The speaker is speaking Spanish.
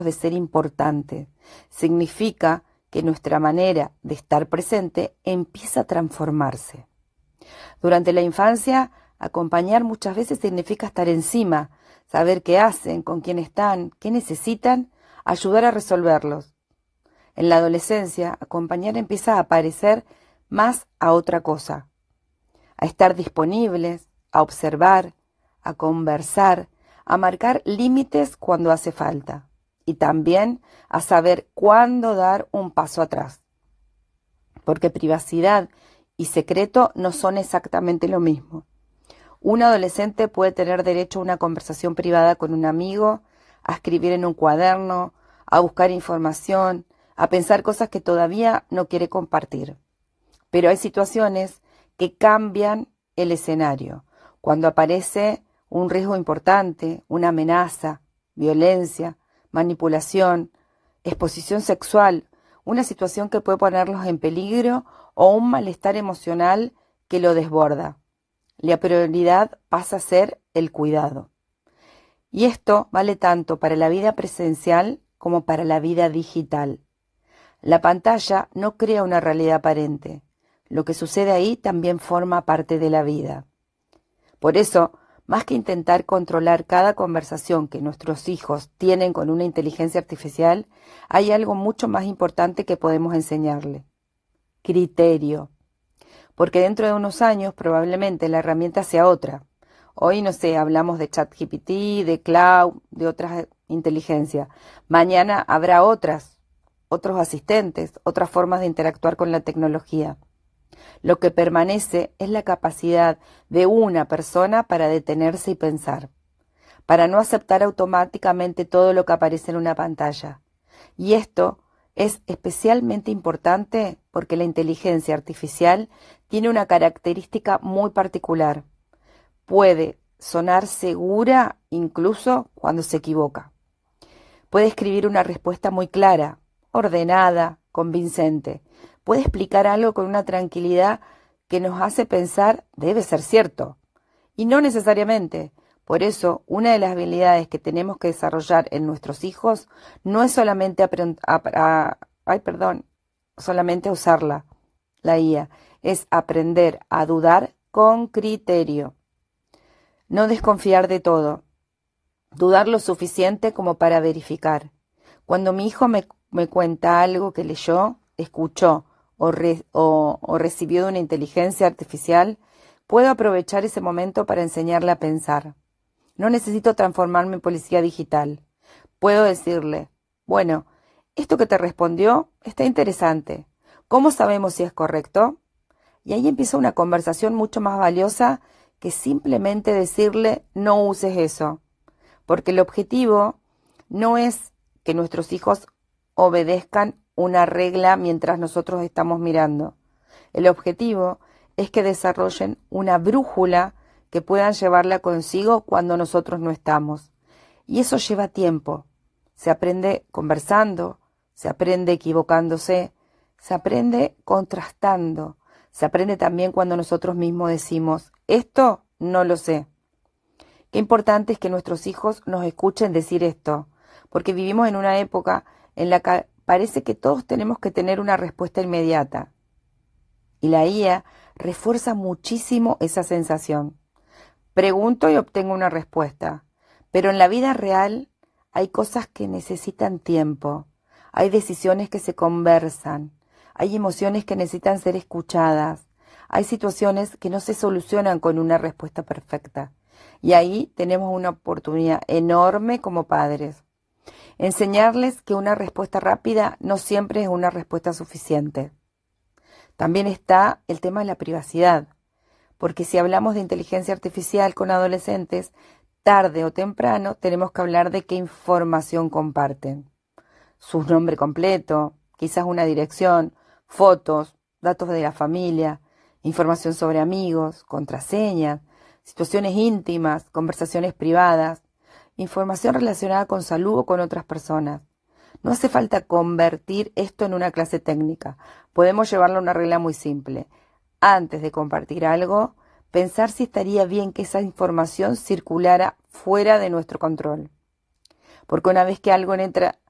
de ser importante. Significa que nuestra manera de estar presente empieza a transformarse. Durante la infancia, acompañar muchas veces significa estar encima, saber qué hacen, con quién están, qué necesitan, ayudar a resolverlos. En la adolescencia, acompañar empieza a parecer más a otra cosa, a estar disponibles, a observar, a conversar, a marcar límites cuando hace falta y también a saber cuándo dar un paso atrás. Porque privacidad y secreto no son exactamente lo mismo. Un adolescente puede tener derecho a una conversación privada con un amigo, a escribir en un cuaderno, a buscar información, a pensar cosas que todavía no quiere compartir. Pero hay situaciones que cambian el escenario. Cuando aparece un riesgo importante, una amenaza, violencia, manipulación, exposición sexual, una situación que puede ponerlos en peligro o un malestar emocional que lo desborda. La prioridad pasa a ser el cuidado. Y esto vale tanto para la vida presencial como para la vida digital. La pantalla no crea una realidad aparente. Lo que sucede ahí también forma parte de la vida. Por eso, más que intentar controlar cada conversación que nuestros hijos tienen con una inteligencia artificial, hay algo mucho más importante que podemos enseñarle: criterio. Porque dentro de unos años probablemente la herramienta sea otra. Hoy, no sé, hablamos de ChatGPT, de Cloud, de otras inteligencias. Mañana habrá otros asistentes, otras formas de interactuar con la tecnología. Lo que permanece es la capacidad de una persona para detenerse y pensar, para no aceptar automáticamente todo lo que aparece en una pantalla. Y esto es especialmente importante porque la inteligencia artificial tiene una característica muy particular. Puede sonar segura incluso cuando se equivoca. Puede escribir una respuesta muy clara, ordenada, convincente. Puede explicar algo con una tranquilidad que nos hace pensar debe ser cierto. Y no necesariamente. Por eso, una de las habilidades que tenemos que desarrollar en nuestros hijos no es solamente solamente usarla, la IA, es aprender a dudar con criterio. No desconfiar de todo, dudar lo suficiente como para verificar. Cuando mi hijo me cuenta algo que leyó, escuchó o recibió de una inteligencia artificial, puedo aprovechar ese momento para enseñarle a pensar. No necesito transformarme en policía digital. Puedo decirle, bueno, esto que te respondió está interesante. ¿Cómo sabemos si es correcto? Y ahí empieza una conversación mucho más valiosa que simplemente decirle no uses eso. Porque el objetivo no es que nuestros hijos obedezcan una regla mientras nosotros estamos mirando. El objetivo es que desarrollen una brújula que puedan llevarla consigo cuando nosotros no estamos. Y eso lleva tiempo. Se aprende conversando, se aprende equivocándose, se aprende contrastando, se aprende también cuando nosotros mismos decimos, esto no lo sé. Qué importante es que nuestros hijos nos escuchen decir esto, porque vivimos en una época en la que parece que todos tenemos que tener una respuesta inmediata. Y la IA refuerza muchísimo esa sensación. Pregunto y obtengo una respuesta, pero en la vida real hay cosas que necesitan tiempo, hay decisiones que se conversan, hay emociones que necesitan ser escuchadas, hay situaciones que no se solucionan con una respuesta perfecta. Y ahí tenemos una oportunidad enorme como padres. Enseñarles que una respuesta rápida no siempre es una respuesta suficiente. También está el tema de la privacidad, porque si hablamos de inteligencia artificial con adolescentes, tarde o temprano tenemos que hablar de qué información comparten. Su nombre completo, quizás una dirección, fotos, datos de la familia, información sobre amigos, contraseñas, situaciones íntimas, conversaciones privadas, información relacionada con salud o con otras personas. No hace falta convertir esto en una clase técnica. Podemos llevarlo a una regla muy simple. Antes de compartir algo, pensar si estaría bien que esa información circulara fuera de nuestro control. Porque una vez que algo entra